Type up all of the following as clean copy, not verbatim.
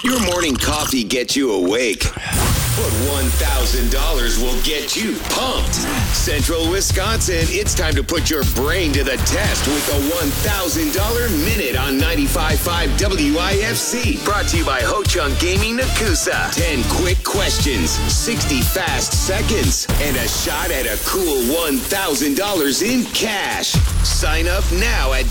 Your morning coffee gets you awake, but $1,000 will get you pumped. Central Wisconsin, it's time to put your brain to the test with the $1,000 Minute on 95.5 WIFC. Brought to you by Ho Chunk Gaming Nakusa. 10 quick questions, 60 fast seconds, and a shot at a cool $1,000 in cash. Sign up now at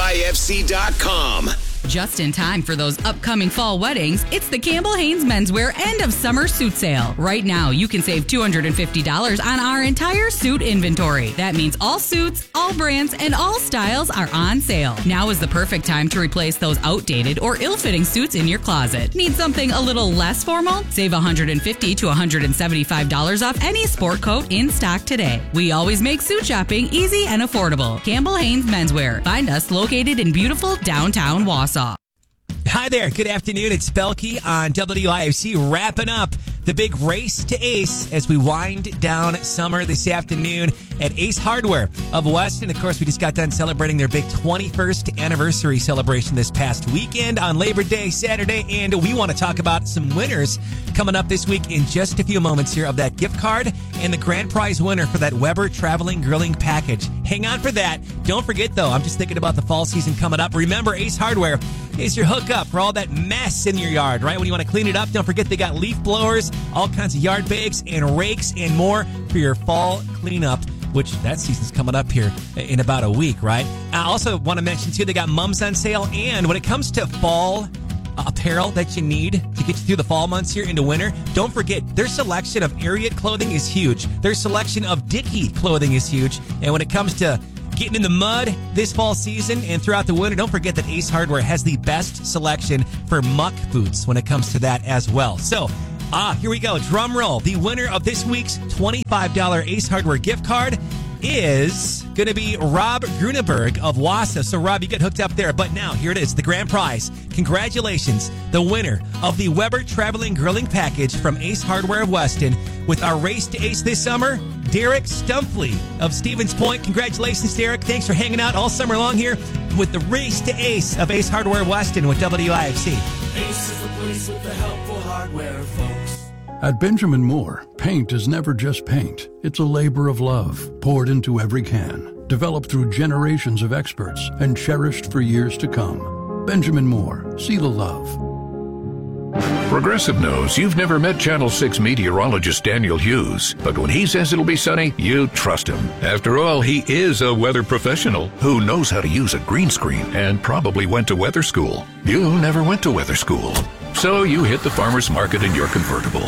WIFC.com. Just in time for those upcoming fall weddings, it's the Campbell Haynes Menswear End of Summer Suit Sale. Right now, you can save $250 on our entire suit inventory. That means all suits, all brands, and all styles are on sale. Now is the perfect time to replace those outdated or ill-fitting suits in your closet. Need something a little less formal? Save $150 to $175 off any sport coat in stock today. We always make suit shopping easy and affordable. Campbell Haynes Menswear. Find us located in beautiful downtown Wausau. Hi there. Good afternoon. It's Belkey on WIFC, wrapping up the big race to Ace as we wind down summer this afternoon at Ace Hardware of Weston. Of course, we just got done celebrating their big 21st anniversary celebration this past weekend on Labor Day, Saturday, and we want to talk about some winners coming up this week in just a few moments here of that gift card and the grand prize winner for that Weber Traveling Grilling Package. Hang on for that. Don't forget, though, I'm just thinking about the fall season coming up. Remember, Ace Hardware is your hookup for all that mess in your yard, right? When you want to clean it up, don't forget they got leaf blowers, all kinds of yard bags and rakes and more for your fall cleanup, which that season's coming up here in about a week, right? I also want to mention, too, they got mums on sale. And when it comes to fall apparel that you need to get you through the fall months here into winter, don't forget their selection of Ariat clothing is huge. Their selection of Dickie clothing is huge. And when it comes to getting in the mud this fall season and throughout the winter, don't forget that Ace Hardware has the best selection for muck boots when it comes to that as well. So, here we go. Drum roll. The winner of this week's $25 Ace Hardware gift card is going to be Rob Gruneberg of Wausau. So, Rob, you get hooked up there. But now, here it is, the grand prize. Congratulations, the winner of the Weber Traveling Grilling Package from Ace Hardware of Weston with our race to Ace this summer, Derek Stumpley of Stevens Point. Congratulations, Derek. Thanks for hanging out all summer long here with the race to Ace of Ace Hardware of Weston with WIFC. Ace is the place with the helpful hardware, folks. At Benjamin Moore, paint is never just paint. It's a labor of love poured into every can, developed through generations of experts and cherished for years to come. Benjamin Moore, see the love. Progressive knows you've never met Channel 6 meteorologist Daniel Hughes, but when he says it'll be sunny, you trust him. After all, he is a weather professional who knows how to use a green screen and probably went to weather school. You never went to weather school, so you hit the farmer's market in your convertible.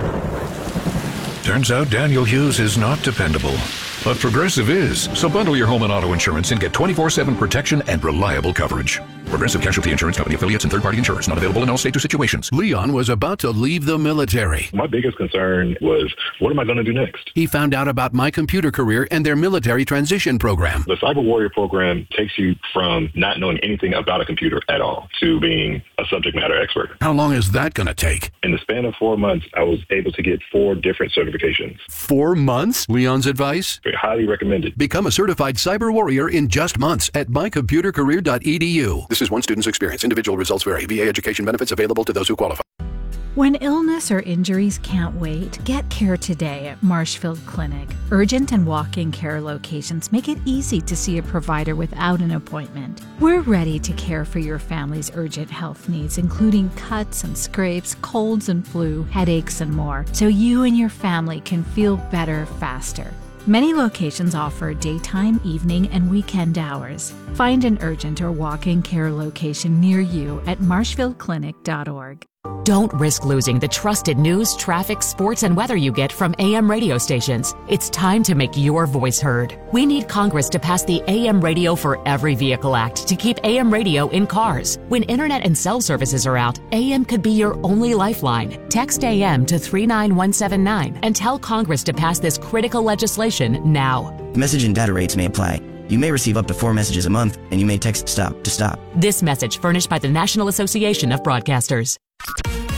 Turns out Daniel Hughes is not dependable, but Progressive is. So bundle your home and auto insurance and get 24/7 protection and reliable coverage. Progressive Casualty Insurance Company affiliates and third-party insurers. Not available in all states or situations. Leon was about to leave the military. My biggest concern was, what am I going to do next? He found out about My Computer Career and their military transition program. The Cyber Warrior program takes you from not knowing anything about a computer at all to being a subject matter expert. How long is that going to take? In the span of 4 months, I was able to get 4 different certifications. 4 months? Leon's advice? Highly recommended. Become a certified cyber warrior in just months at mycomputercareer.edu. This is one student's experience. Individual results vary. VA education benefits available to those who qualify. When illness or injuries can't wait, get care today at Marshfield Clinic. Urgent and walk-in care locations make it easy to see a provider without an appointment. We're ready to care for your family's urgent health needs, including cuts and scrapes, colds and flu, headaches, and more, so you and your family can feel better faster. Many locations offer daytime, evening, and weekend hours. Find an urgent or walk-in care location near you at marshfieldclinic.org. Don't risk losing the trusted news, traffic, sports, and weather you get from AM radio stations. It's time to make your voice heard. We need Congress to pass the AM Radio for Every Vehicle Act to keep AM radio in cars. When internet and cell services are out, AM could be your only lifeline. Text AM to 39179 and tell Congress to pass this critical legislation now. Message and data rates may apply. You may receive up to 4 messages a month, and you may text STOP to stop. This message furnished by the National Association of Broadcasters.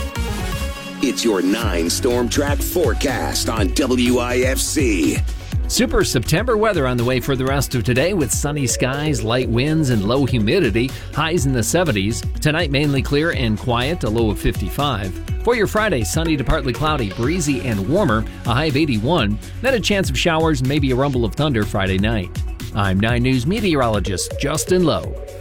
It's your 9 Storm Track forecast on WIFC. Super September weather on the way for the rest of today with sunny skies, light winds, and low humidity. Highs in the 70s. Tonight mainly clear and quiet, a low of 55. For your Friday, sunny to partly cloudy, breezy and warmer, a high of 81. Then a chance of showers and maybe a rumble of thunder Friday night. I'm 9 News meteorologist Justin Lowe.